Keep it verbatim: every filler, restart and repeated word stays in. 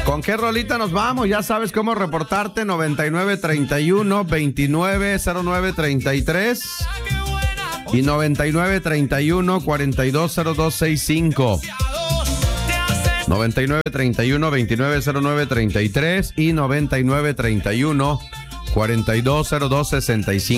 ¿Con qué rolita nos vamos? Ya sabes cómo reportarte. noventa y nueve treinta y uno veintinueve cero nueve treinta y tres y noventa y nueve treinta y uno cuarenta y dos cero dos sesenta y cinco. noventa y nueve treinta y uno veintinueve cero nueve treinta y tres y noventa y nueve treinta y uno cuarenta y dos cero dos sesenta y cinco.